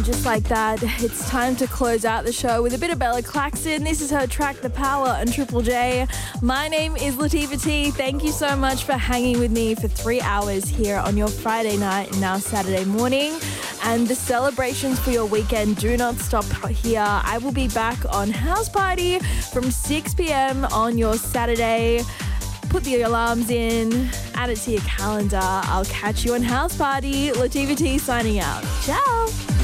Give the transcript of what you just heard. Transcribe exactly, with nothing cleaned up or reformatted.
just like that, it's time to close out the show with a bit of Bella Claxton. This is her track, The Power, on Triple J. My name is Latifah T. Thank you so much for hanging with me for three hours here on your Friday night and now Saturday morning. And the celebrations for your weekend do not stop here. I will be back on House Party from six p.m. on your Saturday. Put the alarms in, add it to your calendar. I'll catch you on House Party. Latifah T signing out. Ciao.